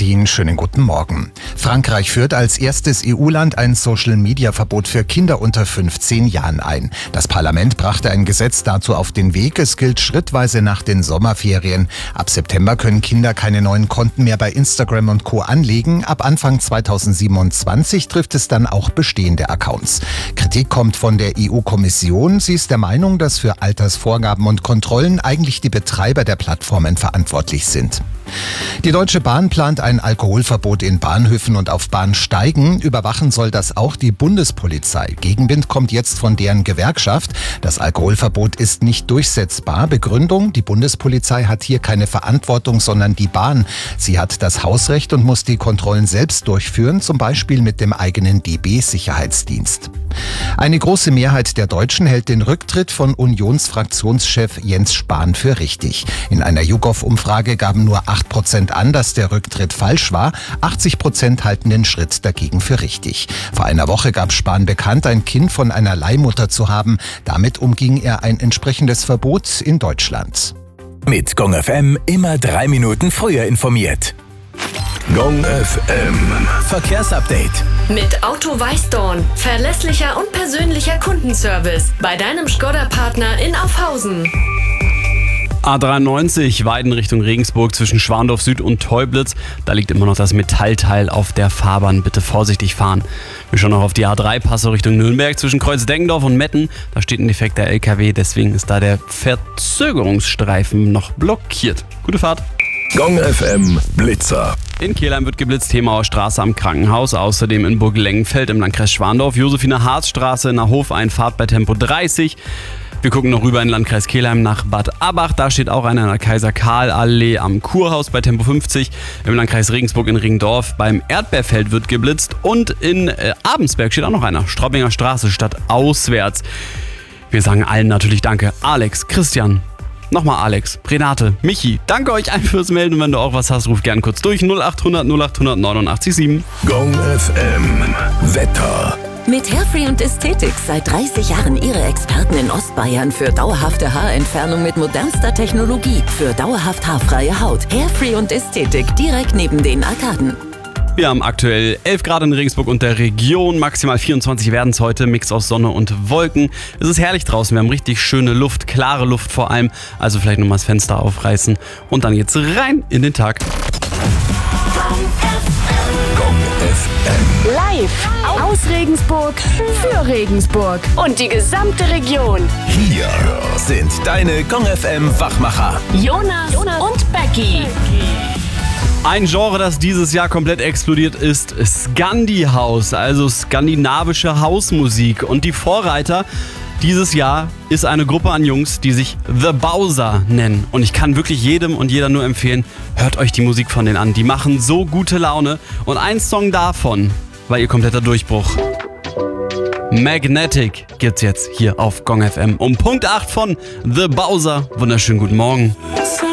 10, schönen guten Morgen. Frankreich führt als erstes EU-Land ein Social-Media-Verbot für Kinder unter 15 Jahren ein. Das Parlament brachte ein Gesetz dazu auf den Weg. Es gilt schrittweise nach den Sommerferien. Ab September können Kinder keine neuen Konten mehr bei Instagram und Co. anlegen. Ab Anfang 2027 trifft es dann auch bestehende Accounts. Kritik kommt von der EU-Kommission. Sie ist der Meinung, dass für Altersvorgaben und Kontrollen eigentlich die Betreiber der Plattformen verantwortlich sind. Die Deutsche Bahn plant ein Alkoholverbot in Bahnhöfen und auf Bahnsteigen. Überwachen soll das auch die Bundespolizei. Gegenwind kommt jetzt von deren Gewerkschaft. Das Alkoholverbot ist nicht durchsetzbar. Begründung: Die Bundespolizei hat hier keine Verantwortung, sondern die Bahn. Sie hat das Hausrecht und muss die Kontrollen selbst durchführen, zum Beispiel mit dem eigenen DB-Sicherheitsdienst. Eine große Mehrheit der Deutschen hält den Rücktritt von Unionsfraktionschef Jens Spahn für richtig. In einer YouGov-Umfrage gaben nur 8% an, dass der Rücktritt falsch war. 80% halten den Schritt dagegen für richtig. Vor einer Woche gab Spahn bekannt, ein Kind von einer Leihmutter zu haben. Damit umging er ein entsprechendes Verbot in Deutschland. Mit Gong FM immer 3 Minuten früher informiert. Gong FM Verkehrsupdate. Mit Auto Weißdorn. Verlässlicher und persönlicher Kundenservice bei deinem Škoda-Partner in Aufhausen. A93 Weiden Richtung Regensburg zwischen Schwandorf Süd und Teublitz. Da liegt immer noch das Metallteil auf der Fahrbahn. Bitte vorsichtig fahren. Wir schauen noch auf die A3 Passau Richtung Nürnberg zwischen Kreuzdeggendorf und Metten. Da steht ein defekter LKW, deswegen ist da der Verzögerungsstreifen noch blockiert. Gute Fahrt. Gong FM Blitzer. In Kelheim wird geblitzt, Hemauer Straße am Krankenhaus. Außerdem in Burg-Lengenfeld im Landkreis Schwandorf, Josephine-Harz-Straße nach Hofeinfahrt bei Tempo 30. Wir gucken noch rüber in den Landkreis Kelheim nach Bad Abach. Da steht auch einer in der Kaiser-Karl-Allee am Kurhaus bei Tempo 50. Im Landkreis Regensburg in Ringdorf beim Erdbeerfeld wird geblitzt. Und in Abensberg steht auch noch einer. Straubinger Straße statt auswärts. Wir sagen allen natürlich Danke. Alex, Christian, nochmal Alex, Renate, Michi. Danke euch allen fürs Melden. Wenn du auch was hast, ruf gern kurz durch. 0800 0800 89 Gong FM Wetter. Mit Hairfree und Ästhetik seit 30 Jahren Ihre Experten in Ostbayern für dauerhafte Haarentfernung mit modernster Technologie. Für dauerhaft haarfreie Haut. Hairfree und Ästhetik direkt neben den Arkaden. Wir haben aktuell 11 Grad in Regensburg und der Region. Maximal 24 werden es heute. Mix aus Sonne und Wolken. Es ist herrlich draußen. Wir haben richtig schöne Luft, klare Luft vor allem. Also vielleicht nochmal das Fenster aufreißen. Und dann geht's rein in den Tag. Gong FM. Live aus Regensburg für Regensburg und die gesamte Region. Hier sind deine Gong FM Wachmacher. Jonas und Becky. Ein Genre, das dieses Jahr komplett explodiert ist Scandi House, also skandinavische Hausmusik. Und die Vorreiter dieses Jahr ist eine Gruppe an Jungs, die sich The Bowser nennen. Und ich kann wirklich jedem und jeder nur empfehlen, hört euch die Musik von denen an. Die machen so gute Laune. Und ein Song davon war ihr kompletter Durchbruch. Magnetic gibt's jetzt hier auf Gong FM um Punkt 8 von The Bowser. Wunderschönen guten Morgen.